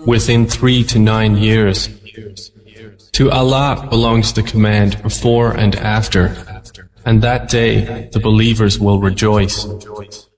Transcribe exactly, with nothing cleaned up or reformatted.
within three to nine years. To Allah belongs the command before and after, and that day the believers will rejoice.